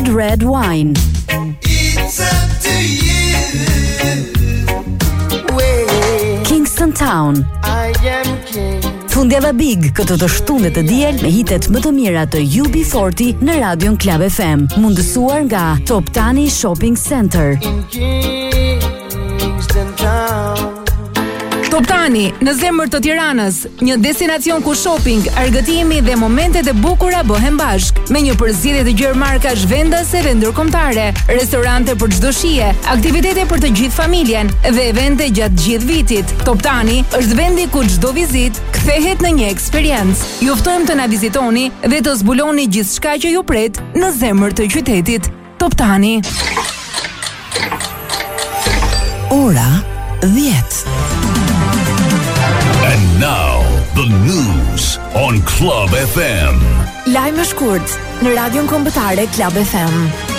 Red Red Wine. It's up to you. Kingston Town. I am king. Fundjava Big këtë të shtundet të diel me hitet më të mira të UB40 në Radion Club FM, mundësuar nga Top Tani Shopping Center. In Kingston Town. Top Tani, në zemër të Tiranës, një destinacion ku shopping, argëtimi dhe momentet e bukura bëhen bashk, me një përzgjedhje të gjerë markash vendase dhe ndërkombëtare, restorante për çdo shije, aktivitete për të gjithë familjen dhe evente gjatë gjithë vitit. Top Tani është vendi ku çdo vizitë kthehet në një eksperiencë. Ju ftojmë të na vizitoni dhe të zbuloni gjithçka që ju pret në zemër të qytetit. Top Tani. Ora 10. And now, the news on Club FM. Lajme shkurt në Radion Kombëtare Club FM.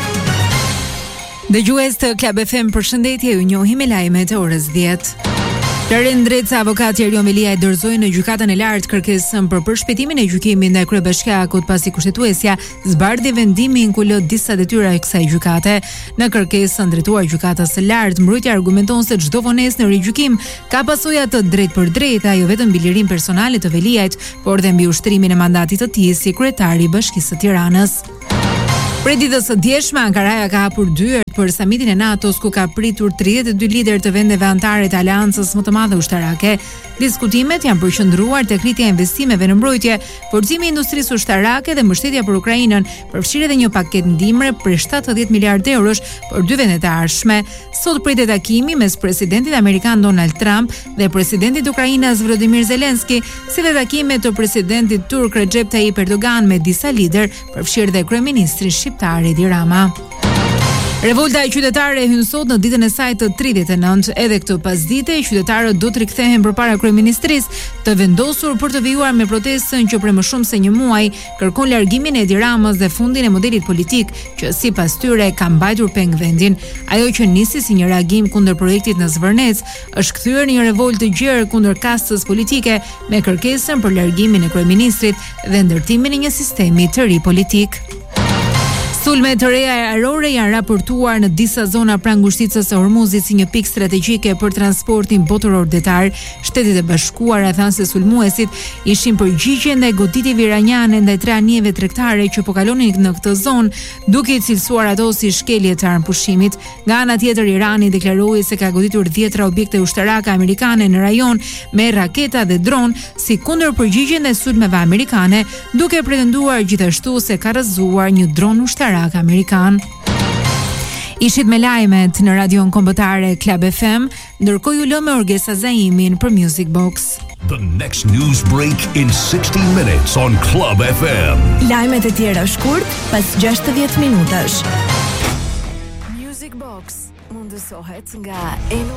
Dëgjues të Club FM, përshëndetje, ju njohim me lajmet e orës 10. Laren Dreca, avokati Erion Velia e dorëzoi në gjykatën e lartë kërkesën për përshpejtimin e gjykimit ndaj kryebashkiakut pasi kushtetuesja zbardhi vendimin ku lë disa detyra e kësaj gjykate. Në kërkesën drejtuar gjykatës së lartë, mbrojtja argumenton se çdo vonesë në rigjykim ka pasoja të drejtë për drejtë, jo vetëm mbi lirinë personale të Veliajt, por dhe mbi ushtrimin e mandatit të tij si kryetari i Bashkisë së Tiranës. Prej ditës së djeshme, Ankaraja ka hapur dyert për samitin e NATO-s, ku ka pritur 32 lider të vendeve anëtare të aleancës më të madhe ushtarake. Diskutimet janë përqendruar tek rritja e investimeve në mbrojtje, forcimi i industrisë ushtarake dhe mbështetja për Ukrainën, përfshirë edhe një paketë ndihmëre për 70 miliardë eurosh për 2 vendet e ardhshme. Sot pritet takimi mes presidentit amerikan Donald Trump dhe presidentit të Ukrainës Volodymyr Zelensky, si dhe takime të presidentit turk Recep Tayyip Erdogan me disa lider, përfshirë dhe kryeministrin shqiptar Edi Rama. Revolta e qytetarëve hyn sot në ditën e saj të 39, edhe këtë pasdite qytetarët do të rikthehen përpara kryeministrisë, të vendosur për të vijuar me protestën që prej më shumë se një muaj kërkon largimin e Edi Ramës dhe fundin e modelit politik që sipas tyre ka mbajtur peng vendin. Ajo që nisi si një reagim kundër projektit në Zvërnec është kthyer në një revoltë të gjerë kundër kastës politike me kërkesën për largimin e kryeministrit dhe ndërtimin e një sistemi të ri politik. Sulme të reja ajrore janë raportuar në disa zona pranë ngushticës së Hormuzit si një pikë strategjike për transportin botëror detar. Shtetet e Bashkuara thanë se sulmuesit ishin përgjigje ndaj goditjeve iranjane ndaj 3 anijeve tregtare që po kalonin në këtë zonë, duke i cilësuar ato si shkelje të armëpushimit. Nga ana tjetër, Irani deklaroi se ka goditur 10 objekte ushtarake amerikane në rajon me raketa dhe dron si kundërpërgjigje ndaj sulmeve amerikane, duke pretenduar gjithashtu se ka rrëzuar një dron ushtarak amerikan. Ishit me lajmet në Radion Kombëtare Club FM, ndërkohë ju lë me Orgesa Zaimin për Music Box. The next news break in 60 minutes on Club FM. Lajmet e tjera shkurt pas 60 minutash. Music Box mundësohet nga